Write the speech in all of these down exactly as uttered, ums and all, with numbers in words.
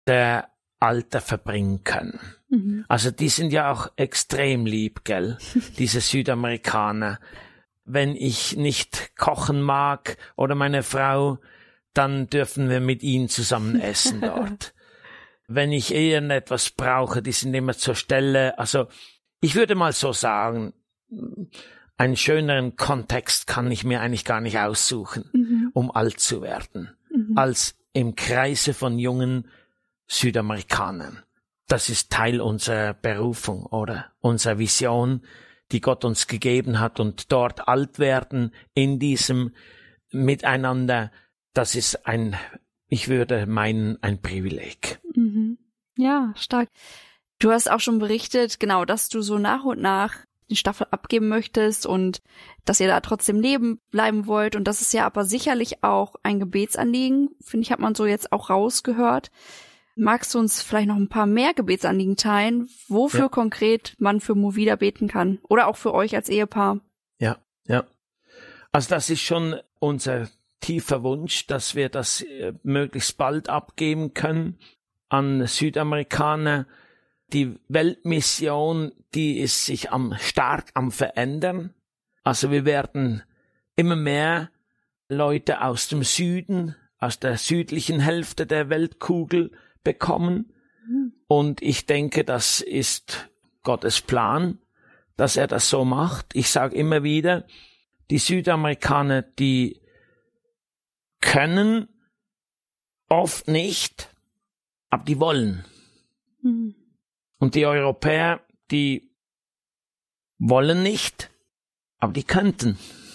der Alter verbringen können. Mhm. Also die sind ja auch extrem lieb, gell, diese Südamerikaner. Wenn ich nicht kochen mag oder meine Frau, dann dürfen wir mit ihnen zusammen essen dort. Wenn ich irgendetwas brauche, die sind immer zur Stelle. Also ich würde mal so sagen, einen schöneren Kontext kann ich mir eigentlich gar nicht aussuchen, mhm. um alt zu werden, mhm. als im Kreise von jungen Südamerikanern. Das ist Teil unserer Berufung oder unserer Vision, die Gott uns gegeben hat, und dort alt werden in diesem Miteinander, das ist ein, ich würde meinen, ein Privileg. Mhm. Ja, stark. Du hast auch schon berichtet, genau, dass du so nach und nach die Staffel abgeben möchtest und dass ihr da trotzdem leben bleiben wollt, und das ist ja aber sicherlich auch ein Gebetsanliegen, finde ich, hat man so jetzt auch rausgehört. Magst du uns vielleicht noch ein paar mehr Gebetsanliegen teilen, wofür ja. konkret man für Movida beten kann oder auch für euch als Ehepaar? Ja, ja. Also das ist schon unser tiefer Wunsch, dass wir das äh, möglichst bald abgeben können an Südamerikaner. Die Weltmission, die ist sich am stark am Verändern. Also wir werden immer mehr Leute aus dem Süden, aus der südlichen Hälfte der Weltkugel bekommen. Und ich denke, das ist Gottes Plan, dass er das so macht. Ich sage immer wieder, die Südamerikaner, die können oft nicht, aber die wollen. Mhm. Und die Europäer, die wollen nicht, aber die könnten.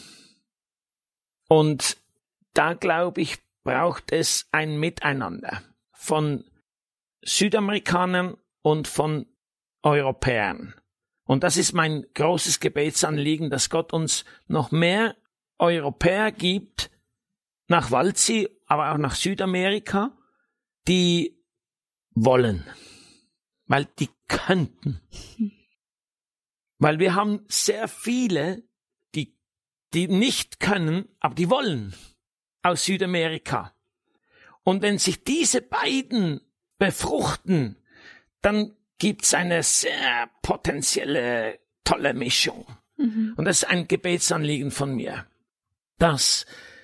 Und da, glaube ich, braucht es ein Miteinander von Südamerikanern und von Europäern. Und das ist mein großes Gebetsanliegen, dass Gott uns noch mehr Europäer gibt, nach Waldsee, aber auch nach Südamerika, die wollen, weil die könnten. Weil wir haben sehr viele, die, die nicht können, aber die wollen, aus Südamerika. Und wenn sich diese beiden befruchten, dann gibt's eine sehr potenzielle, tolle Mischung. Mhm. Und das ist ein Gebetsanliegen von mir, dass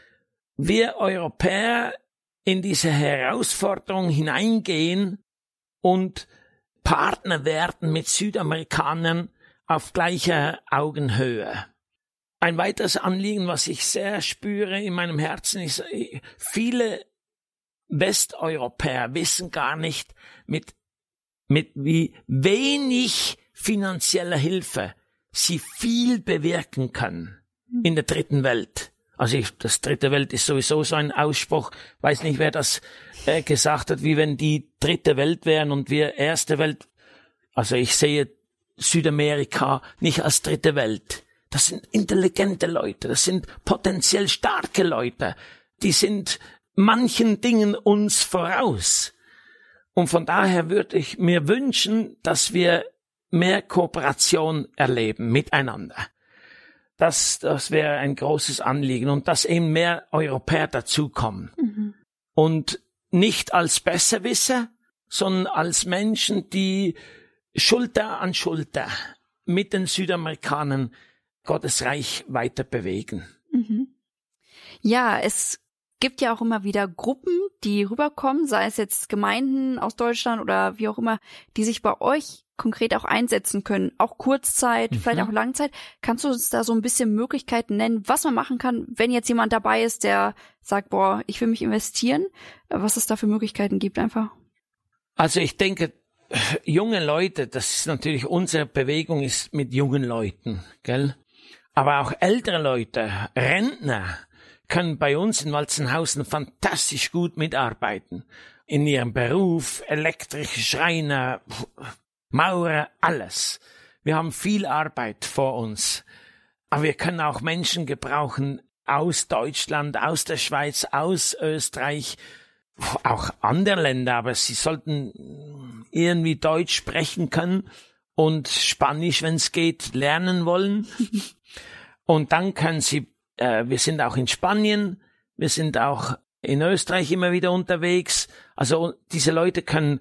wir Europäer in diese Herausforderung hineingehen und Partner werden mit Südamerikanern auf gleicher Augenhöhe. Ein weiteres Anliegen, was ich sehr spüre in meinem Herzen, ist, viele Westeuropäer wissen gar nicht, mit, mit wie wenig finanzieller Hilfe sie viel bewirken können in der dritten Welt. Also ich, das dritte Welt ist sowieso so ein Ausspruch, weiß nicht, wer das äh, gesagt hat, wie wenn die dritte Welt wären und wir erste Welt. Also ich sehe Südamerika nicht als dritte Welt. Das sind intelligente Leute, das sind potenziell starke Leute, die sind manchen Dingen uns voraus. Und von daher würde ich mir wünschen, dass wir mehr Kooperation erleben miteinander. Das, das wäre ein großes Anliegen, und dass eben mehr Europäer dazukommen. Mhm. Und nicht als Besserwisser, sondern als Menschen, die Schulter an Schulter mit den Südamerikanern Gottes Reich weiter bewegen. Mhm. Ja, es gibt ja auch immer wieder Gruppen, die rüberkommen, sei es jetzt Gemeinden aus Deutschland oder wie auch immer, die sich bei euch konkret auch einsetzen können, auch Kurzzeit, mhm. vielleicht auch Langzeit. Kannst du uns da so ein bisschen Möglichkeiten nennen, was man machen kann, wenn jetzt jemand dabei ist, der sagt, boah, ich will mich investieren, was es da für Möglichkeiten gibt einfach? Also ich denke, junge Leute, das ist natürlich, unsere Bewegung ist mit jungen Leuten, gell? Aber auch ältere Leute, Rentner, können bei uns in Walzenhausen fantastisch gut mitarbeiten. In ihrem Beruf, elektrische Schreiner, Maurer, alles. Wir haben viel Arbeit vor uns. Aber wir können auch Menschen gebrauchen aus Deutschland, aus der Schweiz, aus Österreich, auch andere Länder, aber sie sollten irgendwie Deutsch sprechen können und Spanisch, wenn es geht, lernen wollen. Und dann können sie, äh, wir sind auch in Spanien, wir sind auch in Österreich immer wieder unterwegs. Also diese Leute können